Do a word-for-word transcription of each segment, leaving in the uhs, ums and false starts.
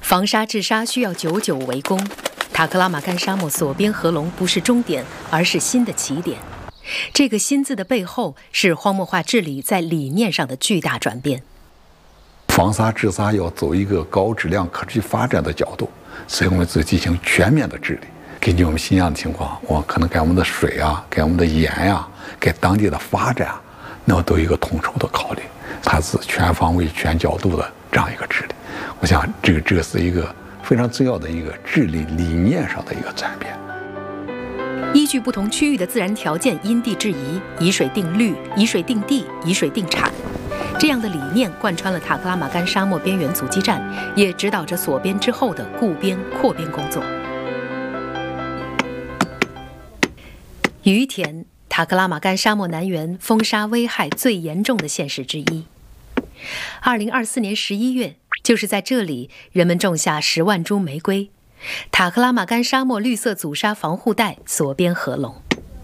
防沙治沙需要久久围攻，塔克拉玛干沙漠索边合龙不是终点，而是新的起点。这个“新”字的背后，是荒漠化治理在理念上的巨大转变。 防沙治沙要走一个高质量可持续发展的角度，所以我们就进行全面的治理。根据我们新疆的情况，我可能给我们的水啊，给我们的盐呀、啊，给当地的发展啊，那都有一个统筹的考虑，它是全方位、全角度的这样一个治理。我想，这个这个是一个非常重要的一个治理理念上的一个转变。 依据不同区域的自然条件，因地制宜，以水定律，以水定地，以水定产。这样的理念贯穿了塔克拉玛干沙漠边缘阻击战，也指导着索边之后的固边、扩边工作。于田，塔克拉玛干沙漠南缘风沙危害最严重的县市之一。二零二四年十一月，就是在这里，人们种下十万株玫瑰。塔克拉玛干沙漠绿色阻沙防护带索边合龙。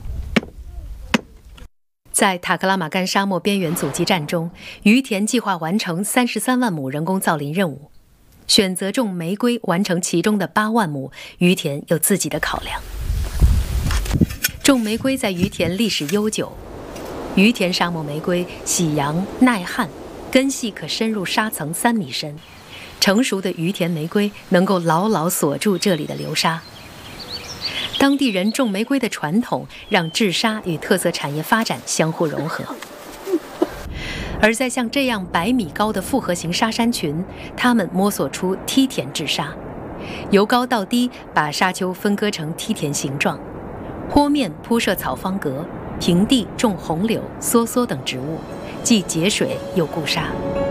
在塔克拉玛干沙漠边缘阻击战中，于田计划完成三十三万亩人工造林任务，选择种玫瑰完成其中的八万亩。于田有自己的考量。种玫瑰在于田历史悠久，于田沙漠玫瑰喜阳耐旱，根系可深入沙层三米深。成熟的于田玫瑰能够牢牢锁住这里的流沙。当地人种玫瑰的传统，让治沙与特色产业发展相互融合。而在像这样百米高的复合型沙山群，他们摸索出梯田治沙，由高到低把沙丘分割成梯田形状，坡面铺设草方格，平地种红柳、梭梭等植物，既节水又固沙。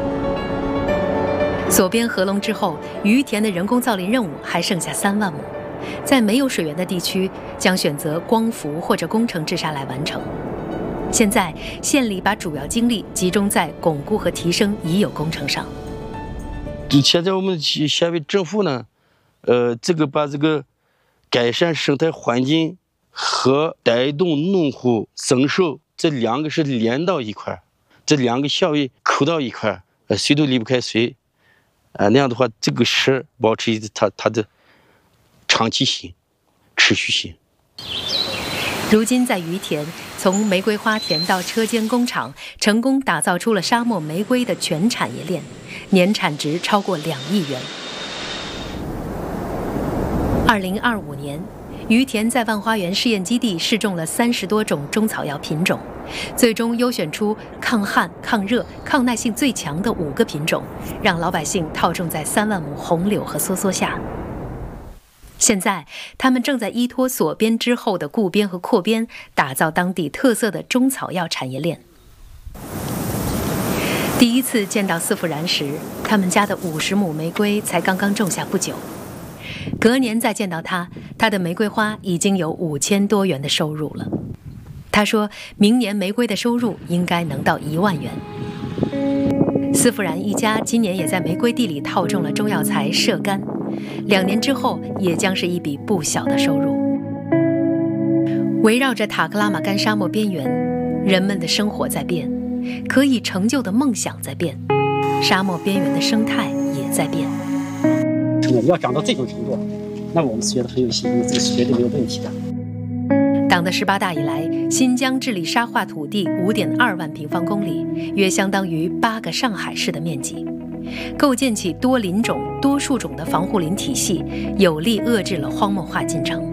索边合龙之后，于田的人工造林任务还剩下三万亩，在没有水源的地区，将选择光伏或者工程治沙来完成。现在，县里把主要精力集中在巩固和提升已有工程上。 现在我们县委政府呢，呃，这个把这个改善生态环境和带动农户增收这两个是连到一块，这两个效益扣到一块，呃，谁都离不开谁。啊、呃，那样的话，这个事保持它它的长期性、持续性。 如今在于田，从玫瑰花田到车间工厂，成功打造出了沙漠玫瑰的全产业链，年产值超过两亿元。二零二五年，于田在万花园试验基地试种了三十多种中草药品种。最终优选出抗旱、抗热、抗耐性最强的五个品种，让老百姓套种在三万亩红柳和梭梭下。现在，他们正在依托索边之后的固边和扩边，打造当地特色的中草药产业链。第一次见到司傅然时，他们家的五十亩玫瑰才刚刚种下不久。隔年再见到他，他的玫瑰花已经有五千多元的收入了。他说明年玫瑰的收入应该能到一万元。司傅然一家今年也在玫瑰地里套种了中药材麝柑，两年之后也将是一笔不小的收入。围绕着塔克拉玛干沙漠边缘，人们的生活在变，可以成就的梦想在变，沙漠边缘的生态也在变。 要长到这种程度，那我们是觉得很有信心，这是绝对没有问题的。 党的十八大以来，新疆治理沙化土地 五点二万平方公里，约相当于八个上海市的面积，构建起多林种、多树种的防护林体系，有力遏制了荒漠化进程。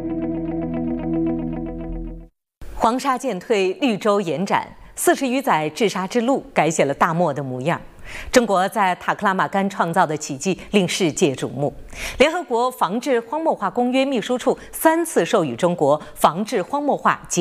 黄沙渐退，绿洲延展，四十余载治沙之路改写了大漠的模样。中国在塔克拉玛干创造的奇迹令世界瞩目。联合国防治荒漠化公约秘书处三次授予中国防治荒漠化